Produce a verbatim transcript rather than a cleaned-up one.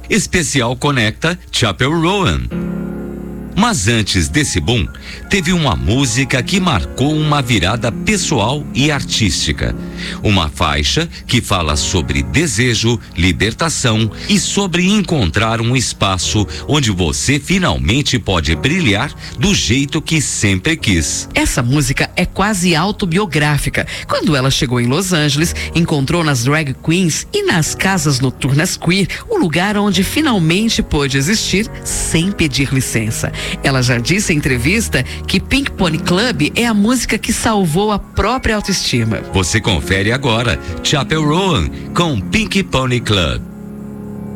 Especial Conecta Chapel Roan. Mas antes desse boom, teve uma música que marcou uma virada pessoal e artística. Uma faixa que fala sobre desejo, libertação e sobre encontrar um espaço onde você finalmente pode brilhar do jeito que sempre quis. Essa música é quase autobiográfica. Quando ela chegou em Los Angeles, encontrou nas drag queens e nas casas noturnas queer o lugar onde finalmente pôde existir sem pedir licença. Ela já disse em entrevista que Pink Pony Club é a música que salvou a própria autoestima. Você confere agora Chapel Roan com Pink Pony Club.